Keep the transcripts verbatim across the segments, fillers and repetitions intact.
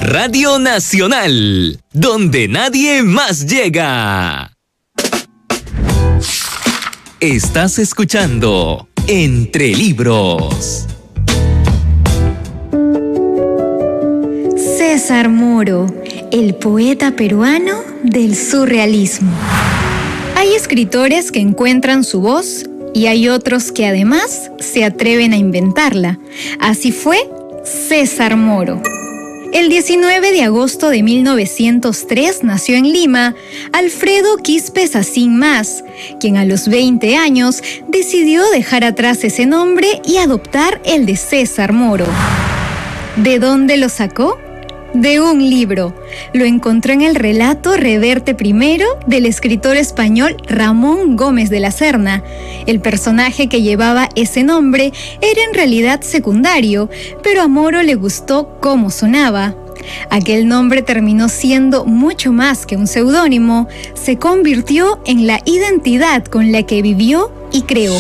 Radio Nacional, donde nadie más llega. Estás escuchando Entre Libros. César Moro, el poeta peruano del surrealismo. Hay escritores que encuentran su voz y hay otros que además se atreven a inventarla. Así fue César Moro. El diecinueve de agosto de mil novecientos tres nació en Lima Alfredo Quispe Sacín Mas, quien a los veinte años decidió dejar atrás ese nombre y adoptar el de César Moro. ¿De dónde lo sacó? De un libro. Lo encontró en el relato Reverte Primero del escritor español Ramón Gómez de la Serna. El personaje que llevaba ese nombre era en realidad secundario, pero a Moro le gustó cómo sonaba. Aquel nombre terminó siendo mucho más que un seudónimo, se convirtió en la identidad con la que vivió y creó.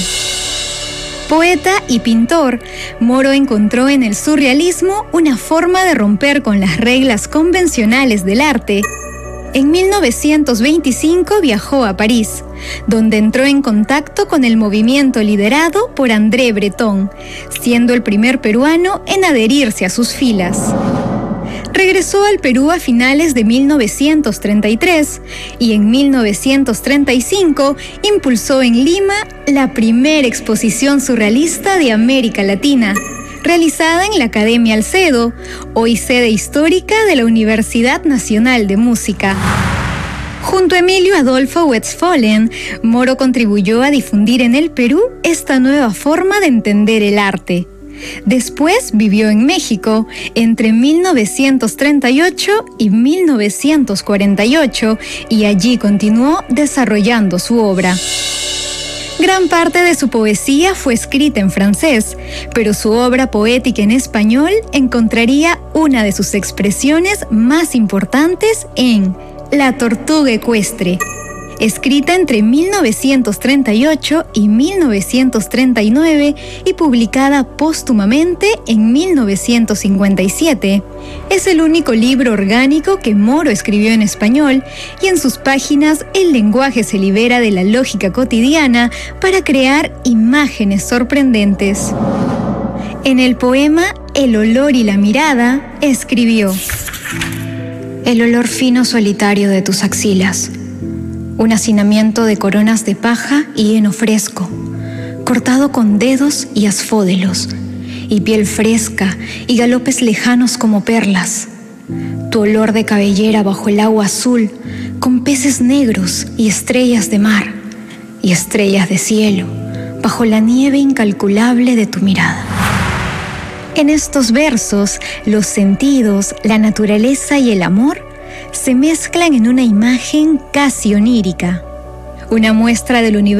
Poeta y pintor, Moro encontró en el surrealismo una forma de romper con las reglas convencionales del arte. En mil novecientos veinticinco viajó a París, donde entró en contacto con el movimiento liderado por André Breton, siendo el primer peruano en adherirse a sus filas. Regresó al Perú a finales de mil novecientos treinta y tres y en mil novecientos treinta y cinco impulsó en Lima la primera exposición surrealista de América Latina, realizada en la Academia Alcedo, hoy sede histórica de la Universidad Nacional de Música. Junto a Emilio Adolfo Westphalen, Moro contribuyó a difundir en el Perú esta nueva forma de entender el arte. Después vivió en México entre mil novecientos treinta y ocho y mil novecientos cuarenta y ocho y allí continuó desarrollando su obra. Gran parte de su poesía fue escrita en francés, pero su obra poética en español encontraría una de sus expresiones más importantes en La Tortuga Ecuestre, escrita entre mil novecientos treinta y ocho y mil novecientos treinta y nueve y publicada póstumamente en mil novecientos cincuenta y siete. Es el único libro orgánico que Moro escribió en español y en sus páginas el lenguaje se libera de la lógica cotidiana para crear imágenes sorprendentes. En el poema El olor y la mirada escribió: el olor fino solitario de tus axilas, un hacinamiento de coronas de paja y heno fresco, cortado con dedos y asfódelos, y piel fresca y galopes lejanos como perlas. Tu olor de cabellera bajo el agua azul, con peces negros y estrellas de mar, y estrellas de cielo, bajo la nieve incalculable de tu mirada. En estos versos, los sentidos, la naturaleza y el amor se mezclan en una imagen casi onírica, una muestra del universo